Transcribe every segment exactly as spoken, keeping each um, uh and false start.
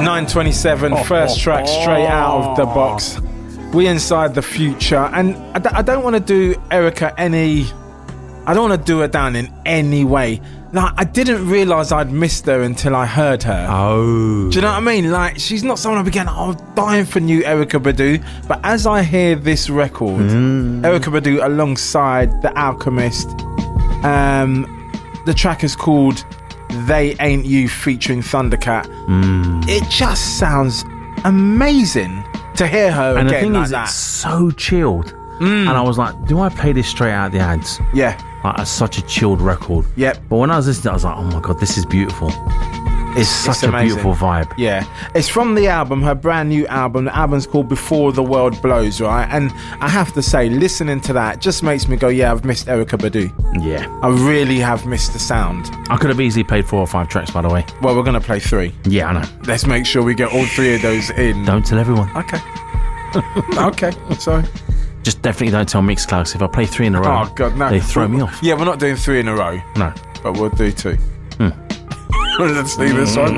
nine twenty-seven, oh, first track straight out of the box. We Inside the Future. And I, d- I don't want to do Erykah any... I don't want to do her down in any way. Like, I didn't realise I'd missed her until I heard her. Oh. Do you know what I mean? Like, she's not someone I began, oh, I'm dying for new Erykah Badu. But as I hear this record, mm. Erykah Badu alongside The Alchemist, um, the track is called They Ain't You featuring Thundercat. Mm. It just sounds amazing to hear her and again the thing like is, that. It's so chilled. Mm. And I was like, do I play this straight out the ads? Yeah. Like, it's such a chilled record. Yep. But when I was listening, I was like, oh my God, this is beautiful. It's such it's a amazing. beautiful vibe. Yeah. It's from the album, her brand new album. The album's called Before the World Blows, right? And I have to say, listening to that just makes me go, yeah, I've missed Erykah Badu. Yeah. I really have missed the sound. I could have easily played four or five tracks, by the way. Well, we're going to play three. Yeah, I know. Let's make sure we get all three of those in. Don't tell everyone. Okay. Okay, sorry. Just definitely don't tell Mixcloud, 'cause if I play three in a row, oh, God, no. they throw me off. Yeah, we're not doing three in a row. No. But we'll do two. Hmm. Let's see this one.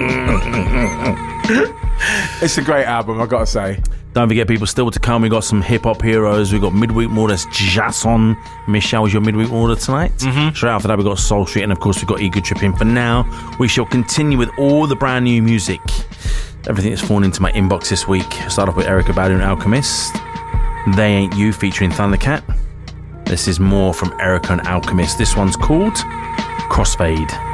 It's a great album, I gotta say. Don't forget, people, still to come. We got some hip hop heroes. We got Midweek More. That's Jason. Michelle is your Midweek Order tonight. Mm-hmm. Straight after that, we got Soul Street, and of course, we got Ego Tripping. For now, we shall continue with all the brand new music. Everything that's fallen into my inbox this week. Start off with Erykah Badu and Alchemist. They Ain't You featuring Thundercat. This is more from Erykah and Alchemist. This one's called Crossfade.